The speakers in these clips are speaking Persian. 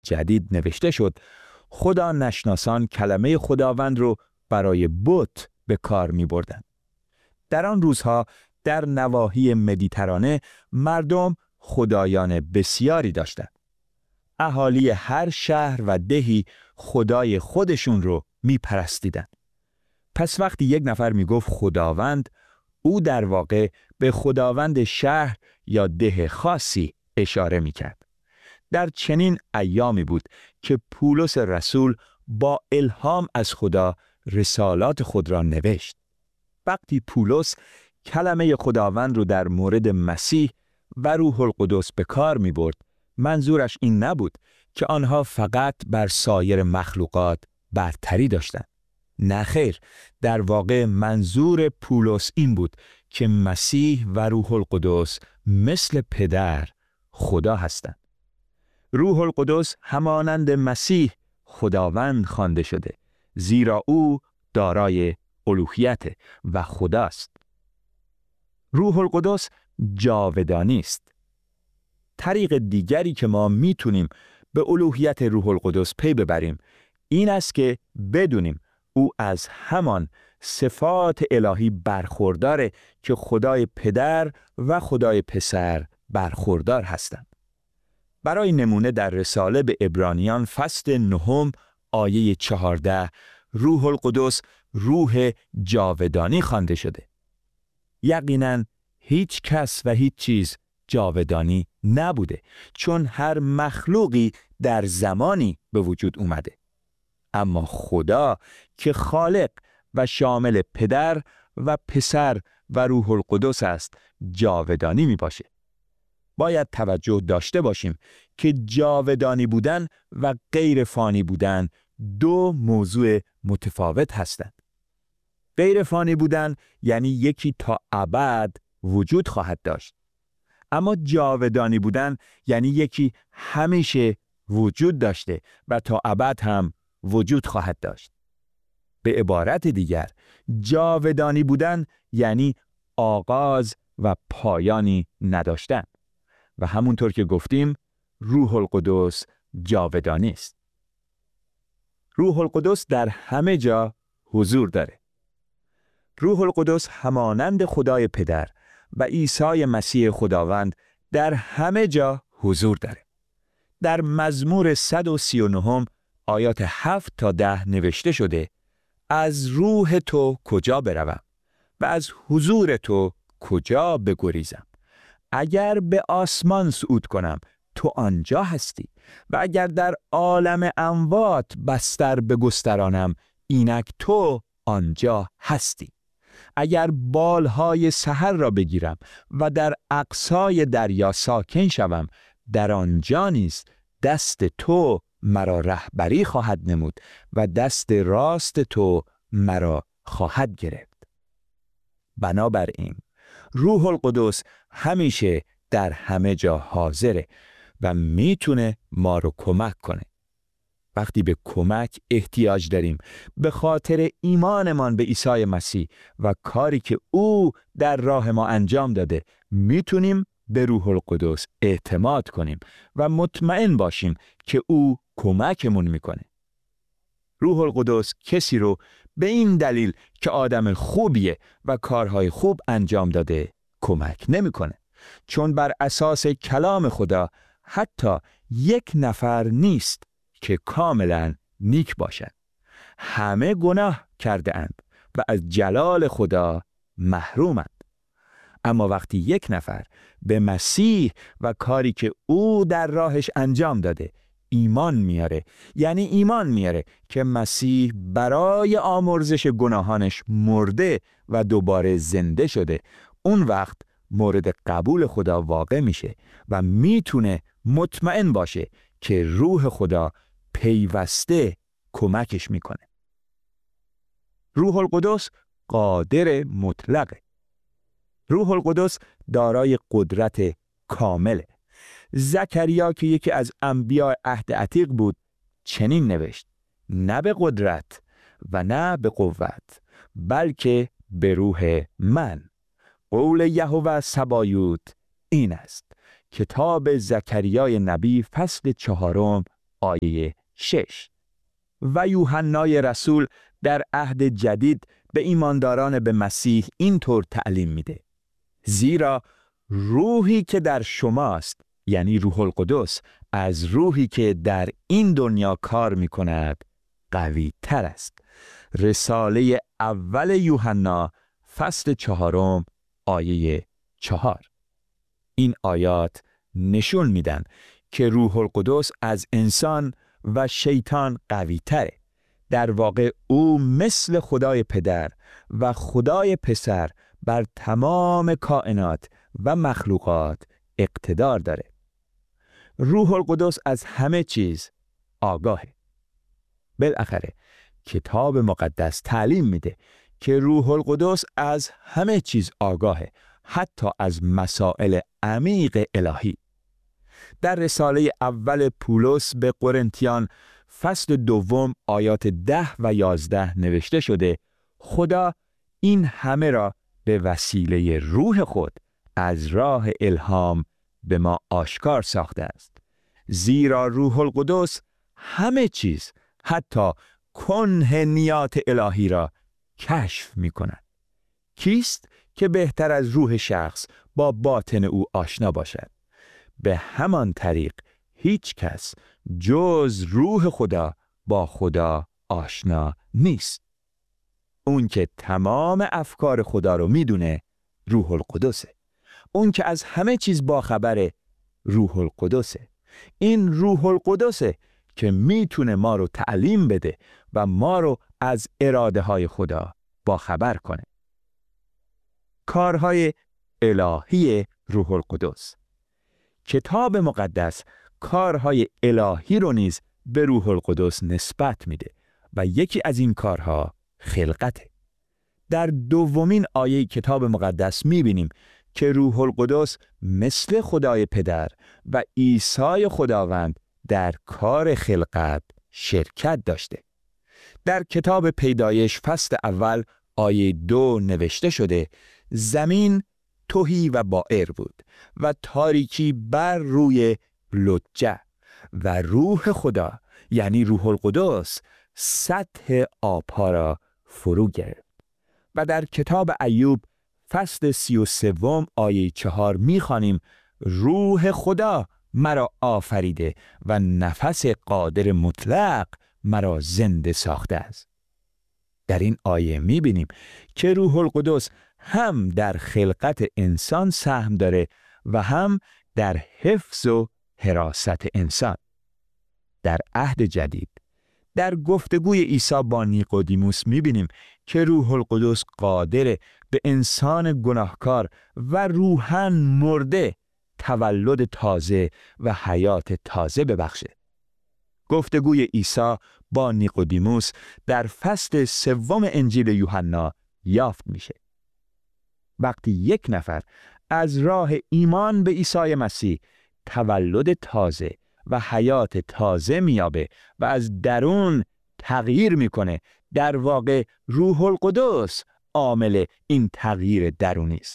جدید نوشته شد خدا نشناسان کلمه خداوند رو برای بت به کار می بردن. در آن روزها در نواحی مدیترانه مردم خدایان بسیاری داشتند. اهالی هر شهر و دهی خدای خودشون رو می پرستیدن. پس وقتی یک نفر می گفت خداوند، او در واقع به خداوند شهر یا ده خاصی اشاره می کرد. در چنین ایامی بود که پولس رسول با الهام از خدا رسالات خود را نوشت. وقتی پولس کلمه خداوند رو در مورد مسیح و روح القدس به کار می برد، منظورش این نبود که آنها فقط بر سایر مخلوقات برتری داشتند. نه خیر، در واقع منظور پولس این بود که مسیح و روح القدس مثل پدر خدا هستند. روح القدس همانند مسیح خداوند خوانده شده، زیرا او دارای الوهیت و خداست. روح القدس جاودانی است. طریق دیگری که ما میتونیم به الوهیت روح القدس پی ببریم این است که بدونیم او از همان صفات الهی برخورداره که خدای پدر و خدای پسر برخوردار هستند. برای نمونه در رساله به عبرانیان فصل 9 آیه 14 روح القدس روح جاودانی خوانده شده. یقیناً هیچ کس و هیچ چیز جاودانی نبوده، چون هر مخلوقی در زمانی به وجود اومده. اما خدا که خالق و شامل پدر و پسر و روح القدس است جاودانی می باشه. باید توجه داشته باشیم که جاودانی بودن و غیر فانی بودن دو موضوع متفاوت هستند. غیر فانی بودن یعنی یکی تا ابد وجود خواهد داشت. اما جاودانی بودن یعنی یکی همیشه وجود داشته و تا ابد هم وجود خواهد داشت. به عبارت دیگر جاودانی بودن یعنی آغاز و پایانی نداشتن و همونطور که گفتیم روح القدس جاودانی است. روح القدس در همه جا حضور داره. روح القدس همانند خدای پدر و عیسی مسیح خداوند در همه جا حضور داره. در مزمور 139 آیات 7 تا 10 نوشته شده از روح تو کجا بروم و از حضور تو کجا بگریزم؟ اگر به آسمان صعود کنم تو آنجا هستی و اگر در عالم اموات بستر بگسترانم اینک تو آنجا هستی. اگر بالهای سحر را بگیرم و در اقصای دریا ساکن شوم در آنجا نیز دست تو مرا رهبری خواهد نمود و دست راست تو مرا خواهد گرفت. بنابراین روح القدس همیشه در همه جا حاضره و میتونه ما رو کمک کنه. وقتی به کمک احتیاج داریم به خاطر ایمانمان به عیسی مسیح و کاری که او در راه ما انجام داده میتونیم به روح القدس اعتماد کنیم و مطمئن باشیم که او کمکمون میکنه. روح القدس کسی رو به این دلیل که آدم خوبیه و کارهای خوب انجام داده کمک نمیکنه، چون بر اساس کلام خدا حتی یک نفر نیست که کاملا نیک باشد. همه گناه کرده اند و از جلال خدا محرومند. اما وقتی یک نفر به مسیح و کاری که او در راهش انجام داده ایمان میاره، یعنی ایمان میاره که مسیح برای آمرزش گناهانش مرده و دوباره زنده شده، اون وقت مورد قبول خدا واقع میشه و میتونه مطمئن باشه که روح خدا پیوسته کمکش میکنه. روح القدس قادر مطلقه. روح القدس دارای قدرت کامله. زکریا که یکی از انبیاء عهد عتیق بود چنین نوشت: نه به قدرت و نه به قوت بلکه به روح من. قول یهوه سبایوت این است. کتاب زکریای نبی فصل 4 آیه 6. و یوحنای رسول در عهد جدید به ایمانداران به مسیح اینطور تعلیم میده: زیرا روحی که در شماست، یعنی روح القدس، از روحی که در این دنیا کار میکند قوی تر است. رساله اول یوحنا فصل 4 آیه 4. این آیات نشون میدن که روح القدس از انسان و شیطان قوی تره. در واقع او مثل خدای پدر و خدای پسر بر تمام کائنات و مخلوقات اقتدار داره. روح القدس از همه چیز آگاهه. بالاخره کتاب مقدس تعلیم میده که روح القدس از همه چیز آگاهه، حتی از مسائل عمیق الهی. در رساله اول پولس به قرنتیان فصل 2 آیات 10 و 11 نوشته شده: خدا این همه را به وسیله روح خود از راه الهام به ما آشکار ساخته است. زیرا روح القدس همه چیز، حتی کنه نیات الهی را کشف می کند. کیست که بهتر از روح شخص با باطن او آشنا باشد؟ به همان طریق هیچ کس جز روح خدا با خدا آشنا نیست. اون که تمام افکار خدا رو میدونه روح القدسه. اون که از همه چیز باخبره روح القدسه. این روح القدسه که میتونه ما رو تعلیم بده و ما رو از اراده های خدا باخبر کنه. کارهای الهی روح القدس. کتاب مقدس کارهای الهی رو نیز به روح القدس نسبت میده و یکی از این کارها خلقته. در 2 آیه کتاب مقدس میبینیم که روح القدس مثل خدای پدر و عیسی خداوند در کار خلقت شرکت داشته. در کتاب پیدایش فصل اول آیه 2 نوشته شده: زمین تهی و بائر بود و تاریکی بر روی لجه و روح خدا، یعنی روح القدس، سطح آبها را فرو گرفت. و در کتاب ایوب فصل 33 آیه 4 می‌خوانیم: روح خدا مرا آفریده و نفس قادر مطلق مرا زنده ساخته است. در این آیه می‌بینیم که روح القدس هم در خلقت انسان سهم داره و هم در حفظ و حراست انسان. در عهد جدید در گفتگوی عیسی با نیقودیموس می‌بینیم که روح القدس قادر به انسان گناهکار و روحاً مرده تولد تازه و حیات تازه ببخشه. گفتگوی عیسی با نیقودیموس در فصل 3 انجیل یوحنا یافت میشه. وقتی یک نفر از راه ایمان به عیسی مسیح تولد تازه و حیات تازه میابه و از درون تغییر میکنه، در واقع روح القدس عامل این تغییر درونی است.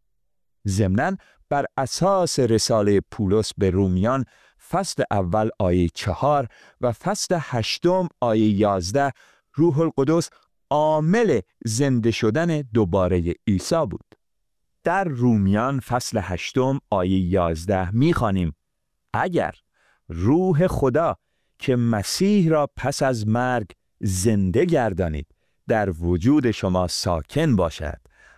ضمناً بر اساس رساله پولس به رومیان فصل اول آیه 4 و فصل 8 آیه 11 روح القدس عامل زنده شدن دوباره عیسی بود. در رومیان فصل 8 آیه 11 می‌خوانیم: اگر روح خدا که مسیح را پس از مرگ زنده گردانید در وجود شما ساکن باشد،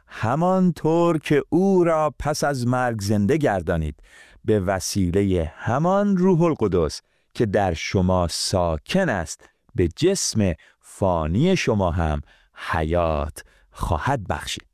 همانطور که او را پس از مرگ زنده گردانید به وسیله همان روح القدس که در شما ساکن است به جسم فانی شما هم حیات خواهد بخشید.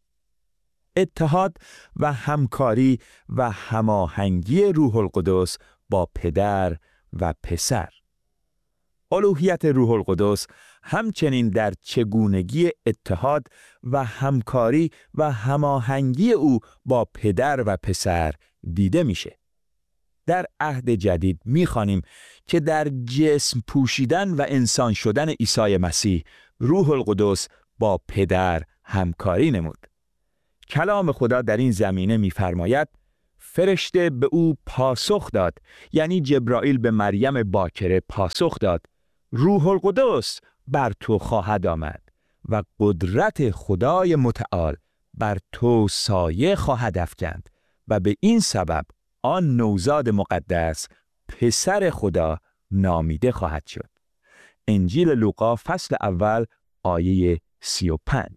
اتحاد و همکاری و هماهنگی روح القدس با پدر و پسر. الوهیت روح القدس همچنین در چگونگی اتحاد و همکاری و هماهنگی او با پدر و پسر دیده میشه. در عهد جدید میخوانیم که در جسم پوشیدن و انسان شدن عیسی مسیح روح القدس با پدر همکاری نمود. کلام خدا در این زمینه میفرماید: فرشته به او پاسخ داد، یعنی جبرائیل به مریم باکره پاسخ داد: روح القدس بر تو خواهد آمد و قدرت خدای متعال بر تو سایه خواهد افکند و به این سبب آن نوزاد مقدس پسر خدا نامیده خواهد شد. انجیل لوقا فصل اول آیه 35.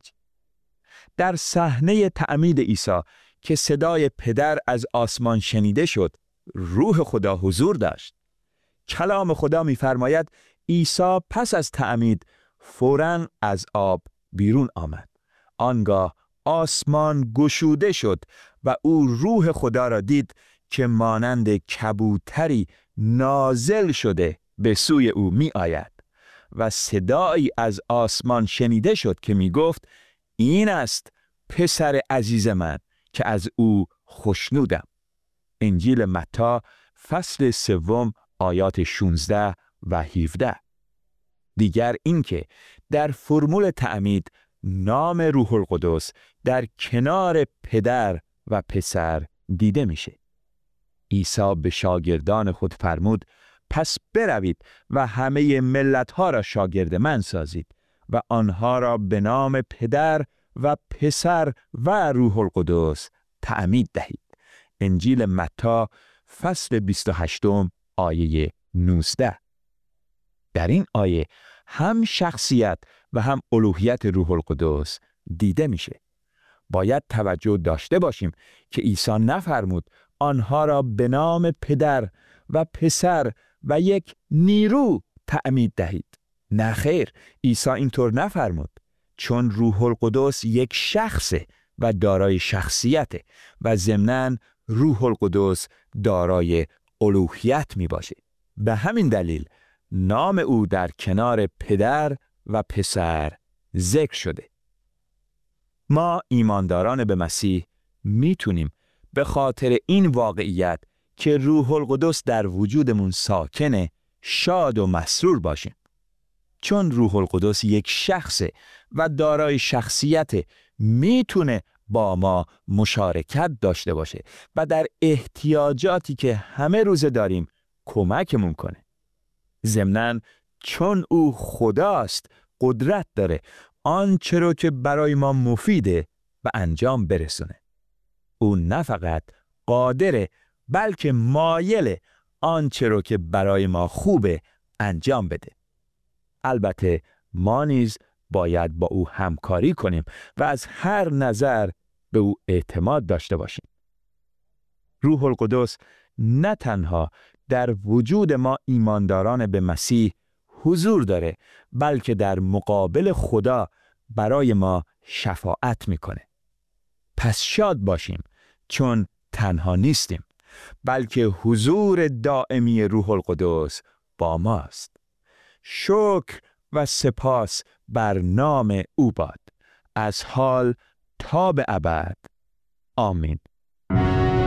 در صحنه تعمید عیسی که صدای پدر از آسمان شنیده شد، روح خدا حضور داشت. کلام خدا می‌فرماید عیسی پس از تعمید فوراً از آب بیرون آمد. آنگاه آسمان گشوده شد و او روح خدا را دید که مانند کبوتری نازل شده به سوی او می آید و صدایی از آسمان شنیده شد که می گفت: این است پسر عزیز من که از او خوشنودم. انجیل متی فصل 3 آیات 16 و 17. دیگر اینکه در فرمول تعمید نام روح القدس در کنار پدر و پسر دیده میشه. عیسی به شاگردان خود فرمود: پس بروید و همه ملت‌ها را شاگرد من سازید و آنها را به نام پدر و پسر و روح القدس تعمید دهید. انجیل متی فصل 28 آیه 19. در این آیه هم شخصیت و هم الوهیت روح القدس دیده میشه. باید توجه داشته باشیم که عیسی نفرمود آنها را به نام پدر و پسر و یک نیرو تعمید دهید. نه خیر، عیسی اینطور نفرمود، چون روح القدس یک شخصه و دارای شخصیته و ضمناً روح القدس دارای الوهیت می باشه. به همین دلیل نام او در کنار پدر و پسر ذکر شده. ما ایمانداران به مسیح میتونیم به خاطر این واقعیت که روح القدس در وجودمون ساکنه شاد و مسرور باشیم. چون روح القدس یک شخصه و دارای شخصیت، میتونه با ما مشارکت داشته باشه و در احتیاجاتی که همه روزه داریم کمکمون کنه. ضمناً چون او خداست قدرت داره آنچه رو که برای ما مفیده به انجام برسونه. او نه فقط قادره بلکه مایله آنچه رو که برای ما خوبه انجام بده. البته ما نیز باید با او همکاری کنیم و از هر نظر به او اعتماد داشته باشیم. روح القدس نه تنها در وجود ما ایمانداران به مسیح حضور داره بلکه در مقابل خدا برای ما شفاعت میکنه. پس شاد باشیم چون تنها نیستیم بلکه حضور دائمی روح القدس با ماست. شکر و سپاس بر نام او باد از حال تا به ابد. آمین.